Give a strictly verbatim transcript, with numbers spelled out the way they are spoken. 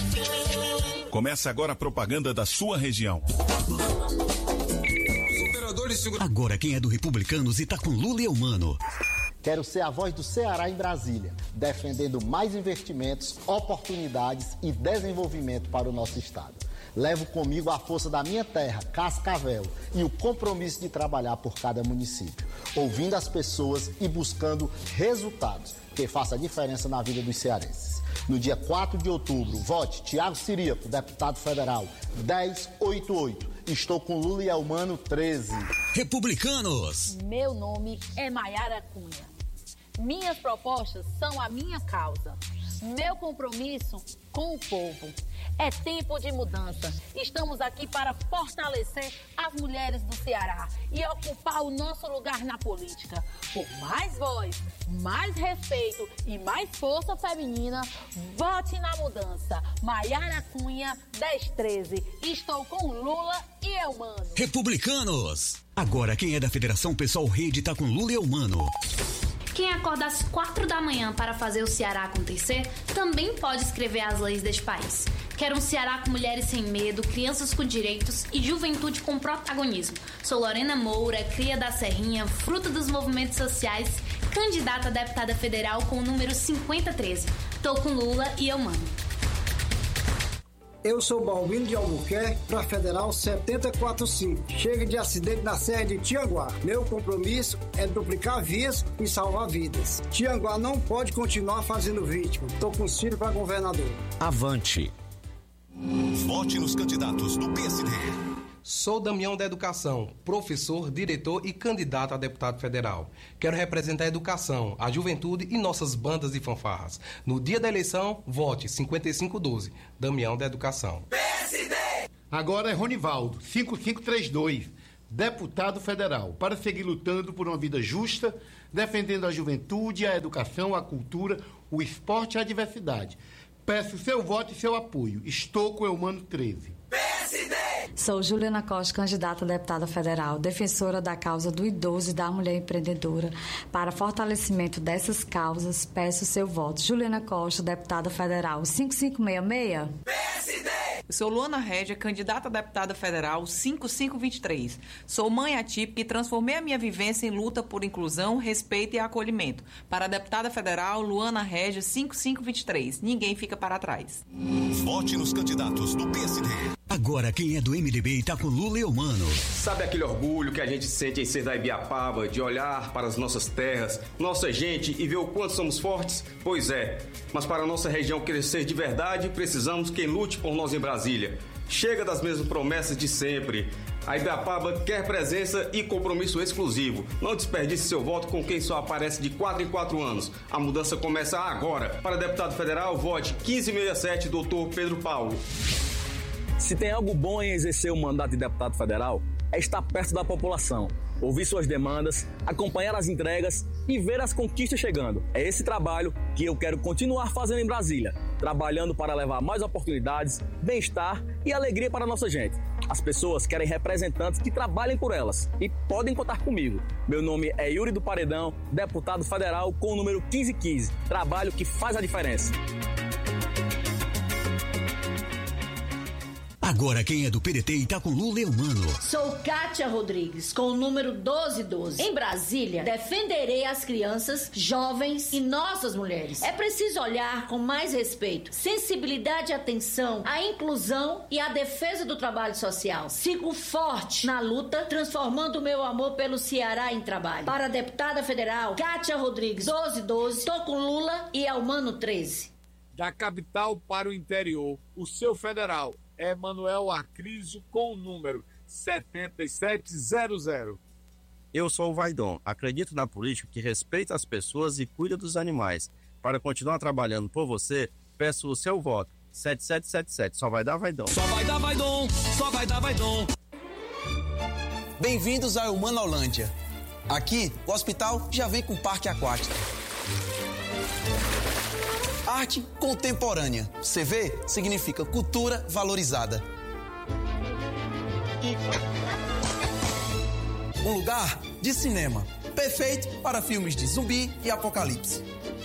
Começa agora a propaganda da sua região. Agora quem é do Republicanos e tá com Lula e Eumano. Quero ser a voz do Ceará em Brasília, defendendo mais investimentos, oportunidades e desenvolvimento para o nosso estado. Levo comigo a força da minha terra, Cascavel, e o compromisso de trabalhar por cada município, ouvindo as pessoas e buscando resultados que façam a diferença na vida dos cearenses. No dia quatro de outubro, vote Tiago Ciríaco, deputado federal, dez oitenta e oito. Estou com Lula e Eumano, treze. Republicanos. Meu nome é Maiara Cunha. Minhas propostas são a minha causa. Meu compromisso com o povo. É tempo de mudança. Estamos aqui para fortalecer as mulheres do Ceará e ocupar o nosso lugar na política. Por mais voz, mais respeito e mais força feminina, vote na mudança. Maiara Cunha, dez treze. Estou com Lula e Eumano. Republicanos. Agora quem é da Federação Pessoal Rede tá com Lula e Eumano. Quem acorda às quatro da manhã para fazer o Ceará acontecer, também pode escrever as leis deste país. Quero um Ceará com mulheres sem medo, crianças com direitos e juventude com protagonismo. Sou Lorena Moura, cria da Serrinha, fruta dos movimentos sociais, candidata a deputada federal com o número cinquenta treze. Tô com Lula e Eumano. Eu sou Balbino de Albuquerque, para Federal setenta e quatro cinco. Chega de acidente na Serra de Tianguá. Meu compromisso é duplicar vias e salvar vidas. Tianguá não pode continuar fazendo vítima. Tô com Ciro para governador. Avante. Vote nos candidatos do P S D. Sou Damião da Educação, professor, diretor e candidato a deputado federal. Quero representar a educação, a juventude e nossas bandas de fanfarras. No dia da eleição, vote cinquenta e cinco doze, Damião da Educação. P S D! Agora é Ronivaldo, cinquenta e cinco trinta e dois, deputado federal, para seguir lutando por uma vida justa, defendendo a juventude, a educação, a cultura, o esporte e a diversidade. Peço seu voto e seu apoio. Estou com Eumano, treze. P S D! Sou Juliana Costa, candidata a deputada federal, defensora da causa do idoso e da mulher empreendedora. Para fortalecimento dessas causas, peço seu voto. Juliana Costa, deputada federal, cinco cinco seis seis. P S D! Eu sou Luana Régia, candidata a deputada federal cinco cinco dois três. Sou mãe atípica e transformei a minha vivência em luta por inclusão, respeito e acolhimento. Para a deputada federal, Luana Régia, cinco cinco dois três. Ninguém fica para trás. Vote nos candidatos do P S D. Agora quem é do M D B e tá com Lula e Eumano. Sabe aquele orgulho que a gente sente em ser da Ibiapaba, de olhar para as nossas terras, nossa gente e ver o quanto somos fortes? Pois é, mas para a nossa região crescer de verdade, precisamos quem lute por nós em Brasília. Chega das mesmas promessas de sempre. A Ibiapaba quer presença e compromisso exclusivo. Não desperdice seu voto com quem só aparece de quatro em quatro anos. A mudança começa agora. Para deputado federal, vote quinze sessenta e sete, doutor Pedro Paulo. Se tem algo bom em exercer o mandato de deputado federal, é estar perto da população, ouvir suas demandas, acompanhar as entregas e ver as conquistas chegando. É esse trabalho que eu quero continuar fazendo em Brasília, trabalhando para levar mais oportunidades, bem-estar e alegria para a nossa gente. As pessoas querem representantes que trabalhem por elas e podem contar comigo. Meu nome é Yuri do Paredão, deputado federal com o número quinze quinze. Trabalho que faz a diferença. Agora quem é do P D T e tá com Lula e Eumano. Sou Kátia Rodrigues, com o número doze doze. Em Brasília, defenderei as crianças, jovens e nossas mulheres. É preciso olhar com mais respeito, sensibilidade e atenção à inclusão e à defesa do trabalho social. Sigo forte na luta, transformando o meu amor pelo Ceará em trabalho. Para a deputada federal, Kátia Rodrigues, doze doze. Tô com Lula e Eumano, treze. Da capital para o interior, o seu federal é Manuel Acrisio com o número setenta e sete zero zero. Eu sou o Vaidon. Acredito na política que respeita as pessoas e cuida dos animais. Para continuar trabalhando por você, peço o seu voto. sete sete sete sete. Só vai dar Vaidon. Só vai dar Vaidon. Só vai dar Vaidon. Bem-vindos à Humanolândia. Aqui, o hospital já vem com parque aquático. Arte contemporânea. C V significa cultura valorizada. Um lugar de cinema, perfeito para filmes de zumbi e apocalipse.